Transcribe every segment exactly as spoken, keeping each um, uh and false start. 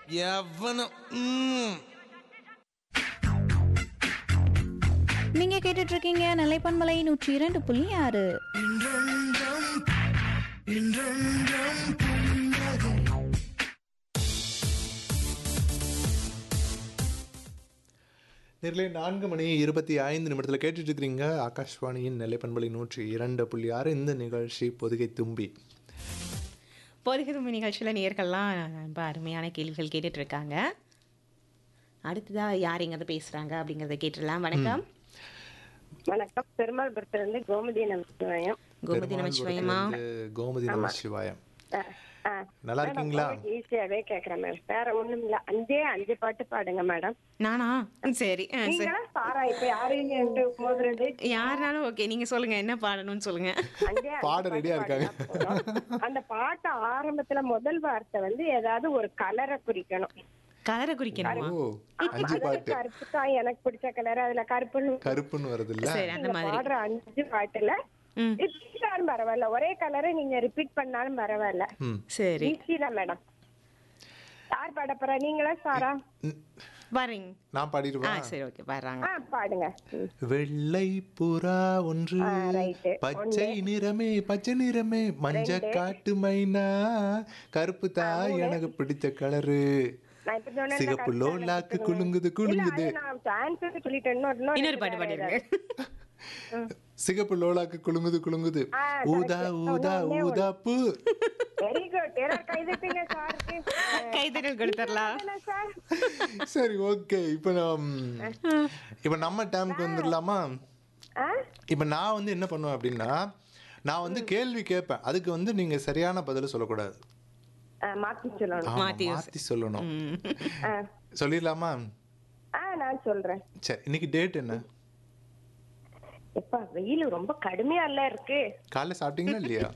எவனும் ம். நீங்க கேட்டுட்டு இருக்கீங்க நிலைப்பன்மலை நூற்றி இரண்டு புள்ளி ஆறு. நேரிலே நான்கு மணி இருபத்தி ஐந்து நிமிடத்தில் கேட்டுட்டு இருக்கிறீங்க ஆகாஷ்வாணியின் நிலைப்பண்பலை நூற்றி இரண்டு புள்ளி ஆறு. இந்த நிகழ்ச்சி பொதுகை தும்பி. பொதுகை தும்பி நிகழ்ச்சியில் நேர்கள்லாம் ரொம்ப அருமையான கேள்விகள் கேட்டுட்டு இருக்காங்க. அடுத்ததா யார் எங்க பேசுறாங்க அப்படிங்கறத கேட்டுடலாம். வணக்கம். வணக்கம். பெருமாள்புரத்திலிருந்து கோமதி நமச்சிவாயம். கோமதி நமச்சிவாயமா? கோமதி நமச்சிவாயம். அஹ், அஹ். நல்லா மேடம், இருக்கீங்களா? உங்களுக்கு ஈஸியாவே கேக்குறேன் மேடம். வேற ஒண்ணும் இல்ல. அஞ்சே அஞ்சு பாட்டு பாடுங்க மேடம். நானா? சரி ஆ, சரி. நீங்களா சாரா இப்ப யாரையும் என்று மோதுறது யாருனாலும் ஓகே, நீங்க சொல்லுங்க என்ன பாடணும்னு சொல்லுங்க. அஞ்சே அஞ்சு பாட பாட்டு ரெடியா இருக்காங்க. பாடினா போதும். அந்த பாட்டு ஆரம்பத்துல முதல் வார்த்தை வந்து ஏதாவது ஒரு கலரை குறிக்கணும். கலரை குறிக்கணுமா? ஓ, அஞ்சு அதாவது பாட்டு. கருப்பு தான் எனக்கு பிடிச்ச கலர், அதுல கருப்புன்னு கருப்புன்னு வருது இல்ல? சரி, அந்த நீங்க மாதிரி. பாடுற அஞ்சு பாட்டுல ம், ரிப்பீட்டாலும் பரவாயில்ல, ஒரே கலரை நீங்க ரிப்பீட் பண்ணாலும் பரவாயில்ல. ம். சரி. ஈஸி தான் மேடம். யார் பாட போறா? நீங்களா சாரா? ம். வரீங்க. நான் ஆ பாடிடுவேன். சரி, ஓகே பாடுறாங்க. ஆ பாடுங்க. ம். வெள்ளை புறா ஒன்று, ஆ, ரைட்டு. பச்சை நிறமே பச்சை நிறமே, மஞ்ச காட்டு மைனா, கருப்பு தான் எனக்கு பிடிச்ச கலரு, நான் இப்ப சொன்னேன்ல, சிகப்பு கரெக்டா லோலாக்கு எனக்கு குலுங்குது இல்ல, குலுங்குது, அது நான் answer சொல்லிட்டேன். இன்னொரு- இன்னொரு இன்னொரு பாட்டு வேற பாடிடுங்க. ஏதாவது. சிகப்பு லோலாக்கு குலுங்குது குலுங்குது, ஆ, ஊதா correct. ஊதா ஒண்ணே ஒண்ணு. ஊதா பூ. Very good. எல்லாரும் கை தட்டுங்க சாருக்கு. கைதட்டல் கொடுத்துடலாம். என்ன சார்? சரி, ஓகே. இப்போ நாம் இப்போ நம்ம டைமுக்கு வந்துடலாமா? ஆ? இப்போ நான் வந்து என்ன பண்ணுவேன் அப்படின்னா, நான் வந்து கேள்வி கேட்பேன். அதுக்கு வந்து நீங்க சரியான பதில் சொல்லக்கூடாது. ஆ, மாத்தி சொல்லணும். ஆமா, மாத்தி யோசி. மாத்தி சொல்லணும். ம். ஆ. சொல்லிடலாமா? ஆ, நான் சொல்றேன். சரி, இன்னைக்கு டேட் என்ன? எப்பா வெயில் ரொம்ப கடுமையா இல்ல இருக்கு. காலைல சாப்பிட்டீங்களா இல்லையா?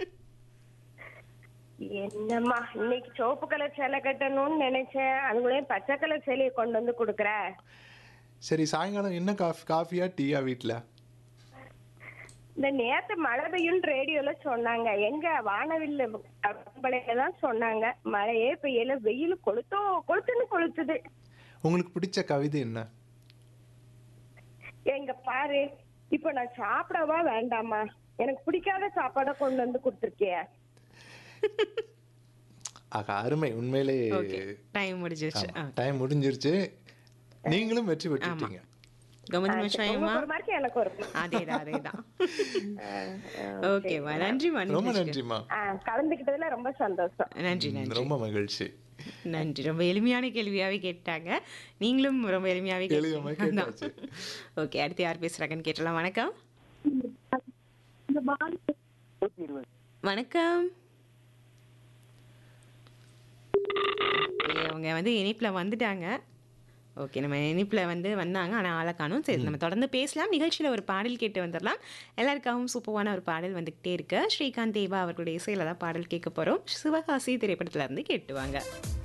என்னம்மா இன்னைக்கு சிவப்பு கலர் சேலை கட்டணும்னு நினைச்சேன், அதுக்குள்ளேயும் பச்சை கலர் சேலையை கொண்டு வந்து கொடுக்குற. சரி, சாயங்காலம் என்ன காஃபி காஃபியா டீயா வீட்டில்? இந்த நேத்து மழை பெய்யும்னு ரேடியோல சொன்னாங்க. எங்க வானவில்ல கம்பளையில தான் சொன்னாங்க. மழையே பெய்யல, வெயில் கொளுத்தோ கொளுத்துன்னு கொளுத்துது. உங்களுக்கு பிடிச்ச கவிதை என்ன? எங்க பாரு, இப்ப நான் சாப்பிடவா வேண்டாமா? எனக்கு பிடிக்காத சாப்பாடை கொண்டு வந்து கொடுத்துருக்கிய. ஆகா, அருமை. உண்மையிலே ஓகே, டைம் முடிஞ்சிருச்சு. ஆ. டைம் முடிஞ்சிருச்சு. நீங்களும் வெற்றி பெற்றுட்டீங்க. கோமதி நமச்சிவாயமா? உங்களுக்கு ஒரு மார்க், எனக்கு ஒரு mark. அதேதான் அதேதான். ஓகேவா, நன்றிமா. ரொம்ப நிகழ்ச்சிக்கு. நன்றிம்மா. ஆ, கலந்துக்கிட்டதுல ரொம்ப சந்தோஷம். நன்றி நன்றி ரொம்ப மகிழ்ச்சி. நன்றி. ரொம்ப எளிமையான கேள்வியாவே கேட்டாங்க. நீங்களும் ரொம்ப எளிமையாவே எளிமையா கேட்டீங்க. கேட்டாச்சு. ஓகே, அடுத்து யார் பேசுறாங்கன்னு கேட்டலாம். வணக்கம். வணக்கம். ஓகே, அவங்க வந்து இணைப்புல வந்துட்டாங்க. ஓகே, நம்ம இணைப்புல வந்து வந்தாங்க, ஆனால் ஆளை காணோம். சரி, நம்ம தொடர்ந்து பேசலாம். நிகழ்ச்சியில் ஒரு பாடல் கேட்டு வந்துடலாம். எல்லாருக்காகவும் சூப்பரான ஒரு பாடல் வந்துகிட்டே இருக்கு. ஸ்ரீகாந்த் தேவா அவர்களுடைய இசையில தான் பாடல் கேட்க போறோம். சிவகாசி திரைப்படத்துல இருந்து கேட்டு வாங்க.